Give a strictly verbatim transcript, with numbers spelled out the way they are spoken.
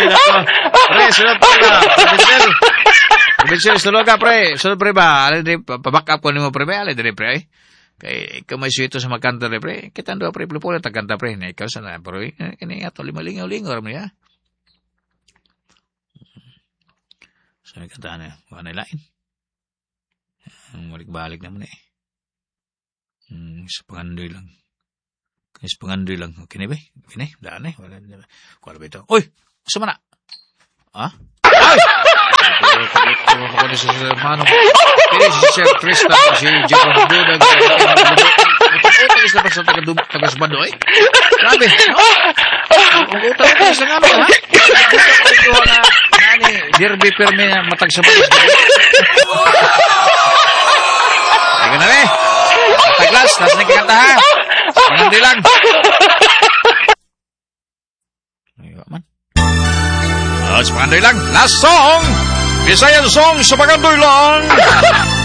nako. Pre, sunod pre ba? Provincial. Provincial, sunod ka, pre. Sunod pre ba? Alin din, paback up ko ni mo, pre ba? Alin din, pre, ay. Kay, ikaw may suito sa magkanta, pre. Kita ando, pre, pulupulit, tagkanta, pre. Na ikaw sana, pre. Kini nga to, lima-lingaw-lingaw, ram niya. So, may kanta na, wala na lain. Balik-balik naman eh. Hmm, sa pangandoy lang. Kaya sa pangandoy lang. Okay na ba? Okay na, daan eh. Wala na. Kuala ba ito? Uy! Masa man na? Ha? Ay! Ako na sa manong. Kaya si Sir Tristan, si Jacob Dudag. Utalis na ba sa tagasbando eh? Grabe. Ang utalis na nga mo, ha? Ito na, nani, derby perme na matag sa balis. Ay, gana eh. Taglas, nasa nagkakanta ha. Pangandoy lang. Ayaw man. Oh, sa pangandoy lang. Last song! Bisayan song sa pangandoy lang!